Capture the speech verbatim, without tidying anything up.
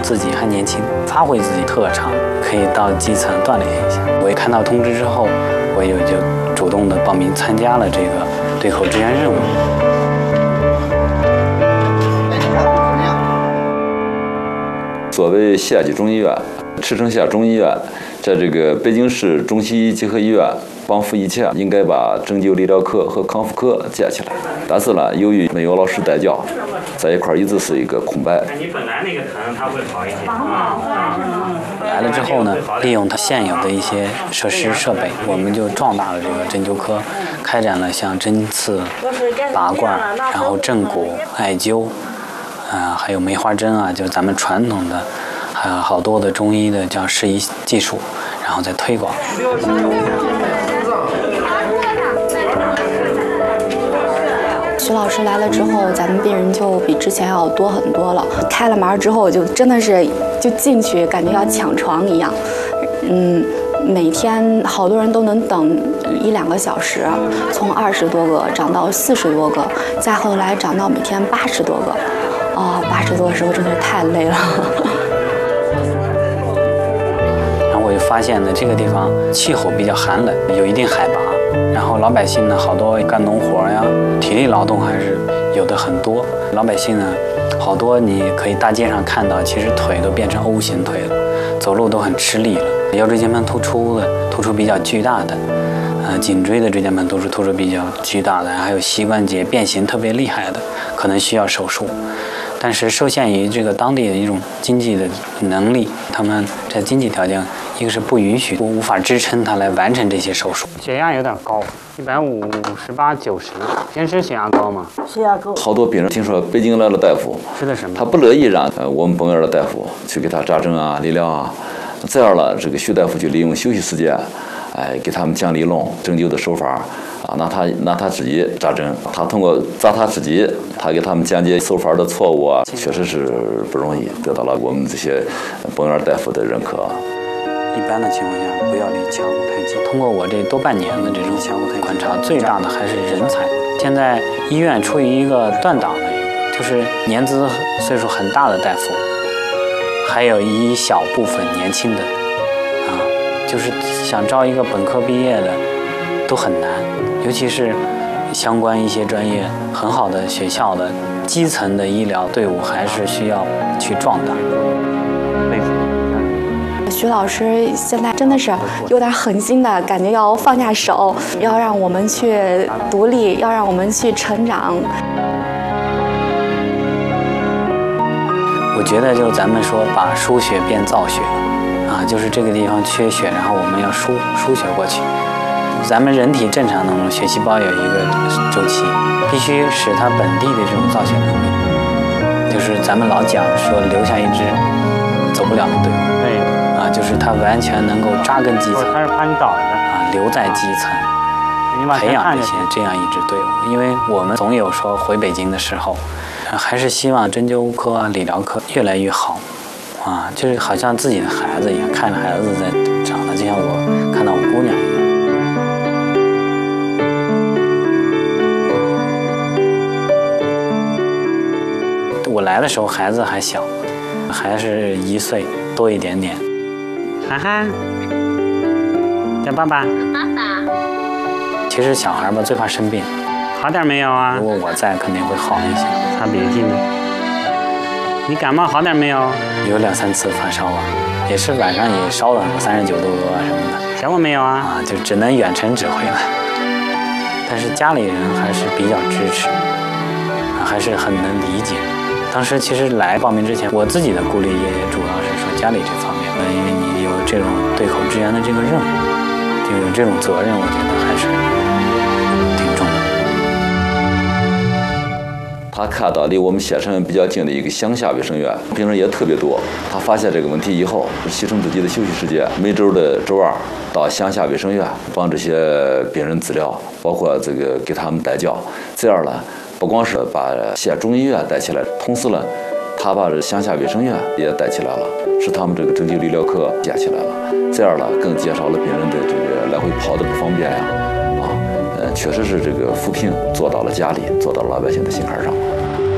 自己还年轻，发挥自己特长，可以到基层锻炼一下。我一看到通知之后，我也就主动的报名参加了这个对口支援任务。 所谓县级中医院、赤城县中医院，在这个北京市中西医结合医院帮扶一切，应该把针灸理疗科和康复科建起来。但是呢，由于没有老师带教，在一块一直是一个空白。 你本来那个疼，它会好一些。来了之后呢，利用它现有的一些设施设备，我们就壮大了这个针灸科，开展了像针刺、拔罐，然后正骨、艾灸。啊、呃，还有梅花针啊，就是咱们传统的，还有好多的中医的叫适宜技术，然后再推广。 徐老师来了之后，咱们病人就比之前要多很多了。开了门之后，就真的是就进去，感觉要抢床一样。嗯，每天好多人都能等一两个小时，从二十多个涨到四十多个，再后来涨到每天八十多个。啊、哦，八十多的时候真的是太累了。 然后我就发现呢，这个地方气候比较寒冷，有一定海拔，然后老百姓呢，好多干农活呀，体力劳动还是有的很多。老百姓呢，好多你可以大街上看到，其实腿都变成 O 型腿了，走路都很吃力了。腰椎间盘突出的，突出比较巨大的，呃，颈椎的椎间盘突出突出比较巨大的，还有膝关节变形特别厉害的，可能需要手术。但是受限于这个当地的一种经济的能力，他们在经济条件，一个是不允许，无法支撑他来完成这些手术。血压有点高，一百五十八九十，平时血压高吗？ 血压高。 好多病人听说北京来了大夫， 吃的什么？ 他不乐意让呃我们本院的大夫去给他扎针啊、理疗啊，这样了，这个徐大夫就利用休息时间，哎，给他们讲理论、针灸的手法。啊，拿他拿他自己扎针，他通过扎他自己，他给他们讲解手法的错误啊，确实是不容易，得到了我们这些本院大夫的认可。 一般的情况下，不要离腔骨太近。通过我这多半年的这种腔骨太观察，最大的还是人才。现在医院处于一个断档的，就是年资岁数很大的大夫，还有一小部分年轻的，啊，就是想招一个本科毕业的都很难。尤其是相关一些专业很好的学校的基层的医疗队伍，还是需要去壮大。 徐老师现在真的是有点狠心的感觉，要放下手，要让我们去独立，要让我们去成长。 我觉得就是咱们说把输血变造血，啊，就是这个地方缺血，然后我们要输输血过去。咱们人体正常当中，血细胞有一个周期，必须使它本地的这种造血能力。就是咱们老讲说留下一支走不了的队伍，对，啊，就是它完全能够扎根基层，它是怕你倒的啊，留在基层，培养这些这样一支队伍。因为我们总有说回北京的时候，还是希望针灸科啊、理疗科越来越好，啊，就是好像自己的孩子一样，看着孩子在长大，就像我看到我姑娘一样。我来的时候孩子还小，还是一岁多一点点。涵涵，叫爸爸。爸爸。其实小孩嘛最怕生病，好点没有啊？如果我在，肯定会好一些。擦鼻涕呢？你感冒好点没有？有两三次发烧啊，也是晚上也烧了三十九度多啊什么的。想我没有啊？啊，就只能远程指挥了。但是家里人还是比较支持，啊，还是很能理解。当时其实来报名之前，我自己的顾虑也主要是说家里这方面，因为你有这种对口支援的这个任务，就有这种责任，我觉得还是挺重的。他看到离我们县城比较近的一个乡下卫生院，病人也特别多。他发现这个问题以后，牺牲自己的休息时间，每周的周二到乡下卫生院帮这些病人治疗，包括这个给他们带教，这样呢。不光是把县中医院带起来，同时呢，他把这乡下卫生院也带起来了，使他们这个针灸理疗科建起来了。这样呢，更减少了病人的这个来回跑的不方便呀，啊，呃，确实是这个扶贫做到了家里，做到了老百姓的心坎上。